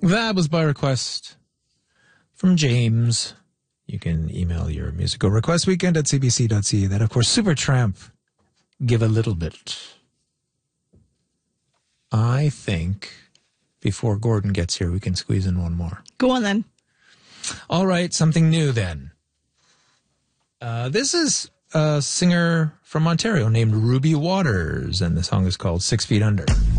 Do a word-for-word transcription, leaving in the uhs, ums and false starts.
That was by request from James. You can email your musical request, weekend at c b c dot c a. Then, of course, Supertramp, Give a Little Bit. I think before Gordon gets here, we can squeeze in one more. Go on, then. All right, something new, then. Uh, this is a singer from Ontario named Ruby Waters, and the song is called Six Feet Under.